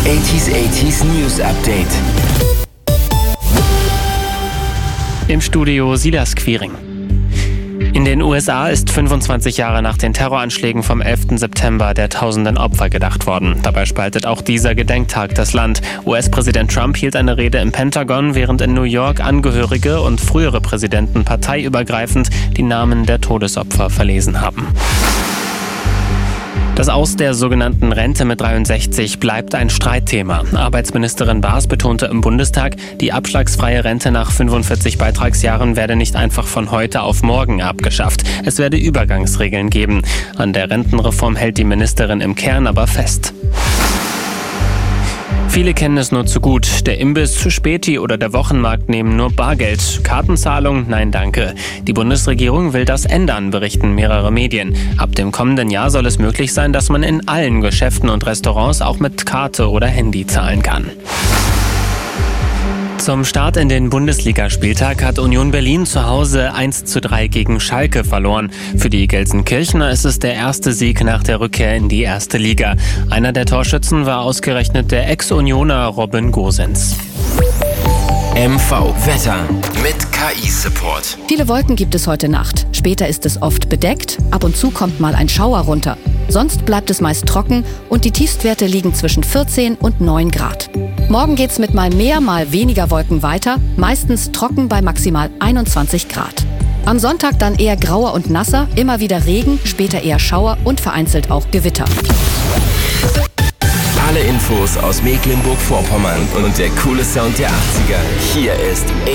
80s News Update. Im Studio Silas Quiring. In den USA ist 25 Jahre nach den Terroranschlägen vom 11. September der tausenden Opfer gedacht worden. Dabei spaltet auch dieser Gedenktag das Land. US-Präsident Trump hielt eine Rede im Pentagon, während in New York Angehörige und frühere Präsidenten parteiübergreifend die Namen der Todesopfer verlesen haben. Das Aus der sogenannten Rente mit 63 bleibt ein Streitthema. Arbeitsministerin Baas betonte im Bundestag, die abschlagsfreie Rente nach 45 Beitragsjahren werde nicht einfach von heute auf morgen abgeschafft. Es werde Übergangsregeln geben. An der Rentenreform hält die Ministerin im Kern aber fest. Viele kennen es nur zu gut. Der Imbiss, Späti oder der Wochenmarkt nehmen nur Bargeld. Kartenzahlung? Nein, danke. Die Bundesregierung will das ändern, berichten mehrere Medien. Ab dem kommenden Jahr soll es möglich sein, dass man in allen Geschäften und Restaurants auch mit Karte oder Handy zahlen kann. Zum Start in den Bundesligaspieltag hat Union Berlin zu Hause 1:3 gegen Schalke verloren. Für die Gelsenkirchener ist es der erste Sieg nach der Rückkehr in die erste Liga. Einer der Torschützen war ausgerechnet der Ex-Unioner Robin Gosens. MV Wetter mit KI-Support. Viele Wolken gibt es heute Nacht. Später ist es oft bedeckt, ab und zu kommt mal ein Schauer runter. Sonst bleibt es meist trocken und die Tiefstwerte liegen zwischen 14 und 9 Grad. Morgen geht's mit mal mehr, mal weniger Wolken weiter, meistens trocken bei maximal 21 Grad. Am Sonntag dann eher grauer und nasser, immer wieder Regen, später eher Schauer und vereinzelt auch Gewitter. Alle Infos aus Mecklenburg-Vorpommern und der coole Sound der 80er. Hier ist